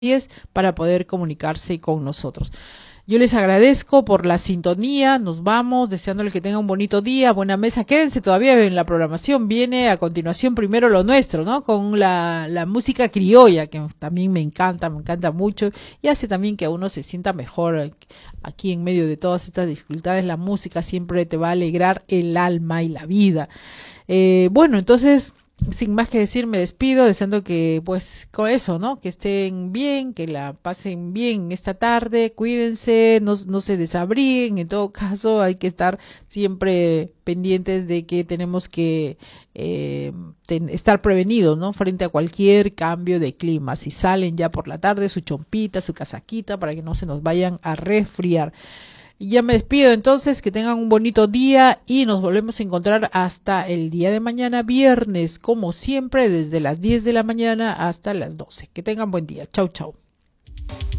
para poder comunicarse con nosotros. Yo les agradezco por la sintonía, nos vamos, deseándole que tengan un bonito día, buena mesa, quédense todavía en la programación, viene a continuación primero lo nuestro, ¿no? Con la música criolla, que también me encanta mucho, y hace también que uno se sienta mejor aquí en medio de todas estas dificultades. La música siempre te va a alegrar el alma y la vida. Bueno, entonces, sin más que decir, me despido, deseando que, pues, con eso, ¿no? Que estén bien, que la pasen bien esta tarde, cuídense, no se desabriguen. En todo caso, hay que estar siempre pendientes de que tenemos que estar prevenidos, ¿no? Frente a cualquier cambio de clima. Si salen ya por la tarde, su chompita, su casaquita, para que no se nos vayan a resfriar. Y ya me despido entonces, que tengan un bonito día y nos volvemos a encontrar hasta el día de mañana, viernes, como siempre, desde las 10 de la mañana hasta las 12. Que tengan buen día. Chau, chau.